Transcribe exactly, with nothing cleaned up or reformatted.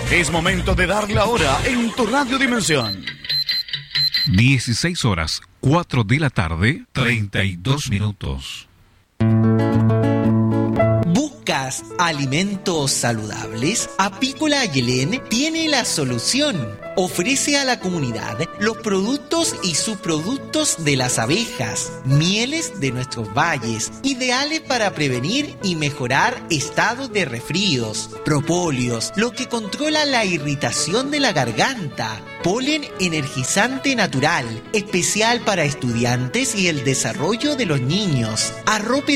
Es momento de dar la hora en tu Radio Dimensión. dieciséis horas, cuatro de la tarde, treinta y dos minutos. ¿Buscas alimentos saludables? Apícola Ayelén tiene la solución. Ofrece a la comunidad los productos y subproductos de las abejas, mieles de nuestros valles, ideales para prevenir y mejorar estados de resfríos, propóleos, lo que controla la irritación de la garganta, polen energizante natural, especial para estudiantes y el desarrollo de los niños, arrope